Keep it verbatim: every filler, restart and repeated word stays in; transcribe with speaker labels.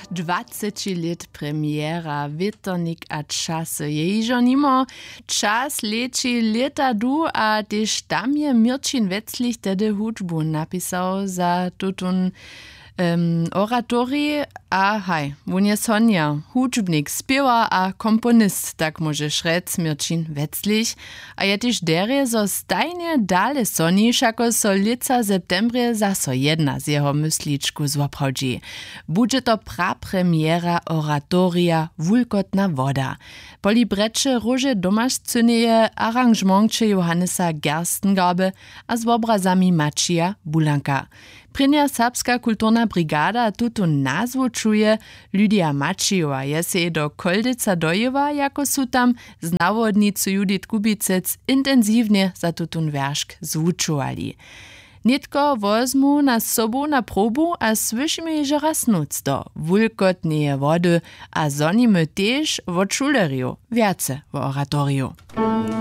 Speaker 1: dwadzieścia lat premiera, Wietornik a czasy. Ježo nimo czas leči leta du, a też tam je Mirčin Wetzlich tedy hudžbu napisał za tutun Um, oratorii, a haj, on je Sonja, hudžbnik, spiewa a komponist, tak może šrec Mirčin Wetzlich, a je tyž derje, zo stajnie dale Sonji, šako so lica septembre zaso jedna z jeho mysličku złapałdzi. Bude to prapremiera oratoria Wulkotna woda. Po librecze róże domaszczynieje aranżmentče Johannesa Gerstengabe, a z obrazami Mačija Bulanka. Prynja serbska kulturna brigada tutu nazwu czuje Lydia Mačijowa, je se do Koldyca dojewa, jako su tam z nawodnicu Judith Kubicec intensivnie za tutun weršk zvučovali. Nitko wozmu na sobu na probu a słyšimy že raz nuc do wulkotneje wody a zonimy tež wo čulerju, viace wo oratoriju.